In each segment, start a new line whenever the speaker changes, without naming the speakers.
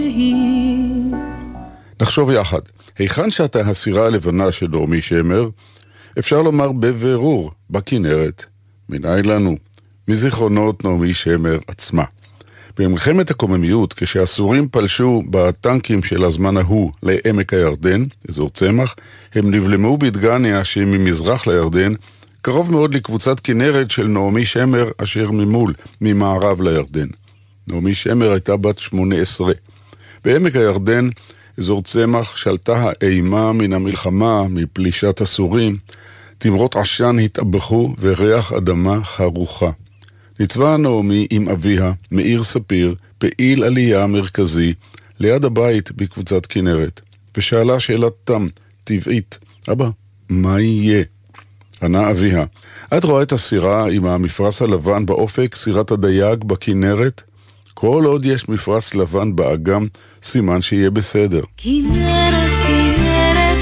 נחשוב יחד, היכן שאתה הסירה הלבנה של נעמי שמר, אפשר לומר בבירור, בכנרת. מנין לנו? מזיכרונות נעמי שמר עצמה. במלחמת הקוממיות, כשהסורים פלשו בטנקים של הזמן ההוא לעמק הירדן, אזור צמח, הם נבלמו בדגניה שממזרח לירדן, קרוב מאוד לקבוצת כנרת של נעמי שמר אשר ממול, ממערב לירדן. נעמי שמר הייתה בת 18. בעמק הירדן, אזור צמח, שלטה האימה מן המלחמה, מפלישת הסורים, תמרות עשן התאבחו וריח אדמה חרוכה. ניצבה נעמי עם אביה, מאיר ספיר, פעיל עלייה מרכזי, ליד הבית בקבוצת כנרת, ושאלה שאלת תם, טבעית, אבא, מה יהיה? ענה אביה, את רואה את הסירה עם המפרס הלבן באופק, סירת הדייג בכנרת? כל עוד יש מפרס לבן באגם, סימן שיהיה בסדר.
כנרת, כנרת,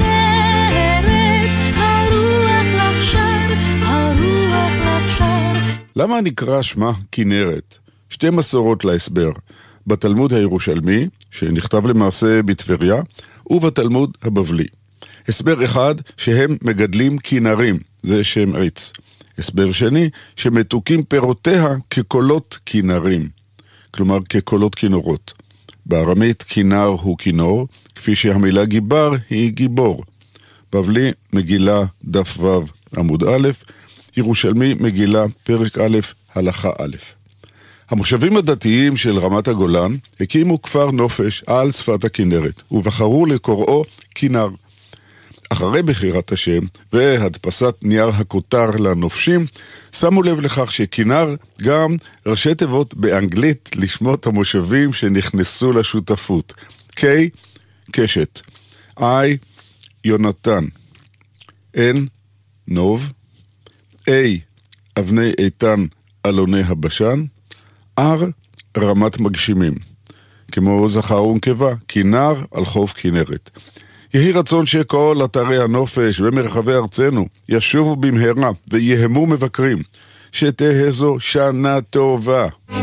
כנרת, הרוח לך שר, הרוח לך שר.
למה נקרא שמה כנרת? שתי מסורות להסבר. בתלמוד הירושלמי, שנכתב למעשה בטבריה, ובתלמוד הבבלי. הסבר אחד, שהם מגדלים כנרים, זה שם עץ. הסבר שני, שמתוקים פירותיה כקולות כנרים. כלומר כקולות כינורות. בארמית כינר הוא כינור, כפי שהמילה גיבר היא גיבור. בבלי מגילה דף ו' עמוד א', ירושלמי מגילה פרק א' הלכה א'. המושבים הדתיים של רמת הגולן הקימו כפר נופש על שפת הכנרת, ובחרו לקוראו כינר. אחרי בחירת השם והדפסת נייר הכותר לנופשים, שמו לב לכך שכינר גם ראשי תיבות באנגלית לשמות המושבים שנכנסו לשותפות. K, קשת, I, יונתן, N, נוב, A, אבני איתן אלוני הבשן, R, רמת מגשימים. כמו זכר ונקבה, כינר על חוף כנרת. יהי רצון שכל אתרי הנופש במרחבי ארצנו ישובו במהרה ויהמו מבקרים, שתהיה זו שנה טובה.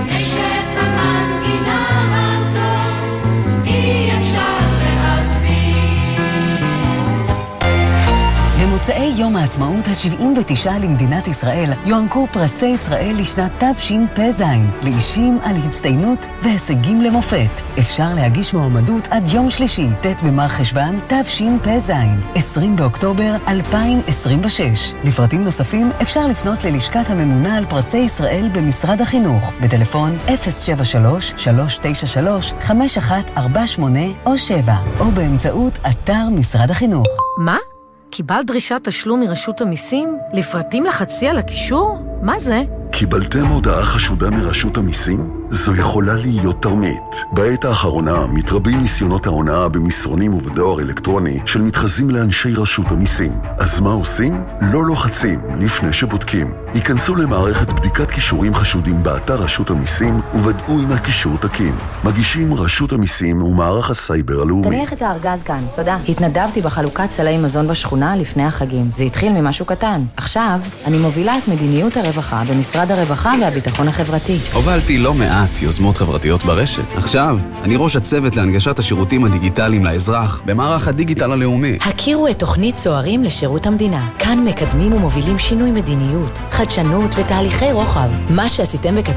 במוצאי יום העצמאות ה-79 למדינת ישראל יוענקו פרסי ישראל לשנת תשפ"ז לאישים על הצטיינות והישגים למופת. אפשר להגיש מועמדות עד יום שלישי, ט' במרחשוון תשפ"ז, 20 באוקטובר 2026. לפרטים נוספים אפשר לפנות ללשכת הממונה על פרסי ישראל במשרד החינוך בטלפון 073-393-5148 או 7 או באמצעות אתר משרד החינוך.
מה? קיבלת דרישת תשלום מרשות המיסים? לפרטים לחצי על הקישור? מה זה?
קיבלתם הודעה חשודה מרשות המיסים? זו יכולה להיות תרמית. בעת האחרונה מתרבים ניסיונות ההונאה במסרונים ובדואר אלקטרוני של מתחזים לאנשי רשות המיסים. אז מה עושים? לא לוחצים לפני שבודקים. היכנסו למערכת בדיקת קישורים חשודים באתר רשות המיסים וודאו אם הקישור תקין. מגישים רשות המיסים ומערך הסייבר הלאומי.
תניח את הארגז כאן, תודה. התנדבתי בחלוקת סלי מזון בשכונה לפני החגים. זה התחיל ממשהו קטן. עכשיו אני מובילה את מדיניות הרווחה במשרד הרווחה והביטחון החברתי.
הובלתי לא מעט יוזמות חברתיות ברשת. עכשיו, אני ראש הצוות להנגשת השירותים הדיגיטליים לאזרח במערך הדיגיטל הלאומי.
הכירו את תוכנית צוערים לשירות המדינה. כאן מקדמים ומובילים שינוי מדיניות, חדשנות ותהליכי רוחב. מה שעשיתם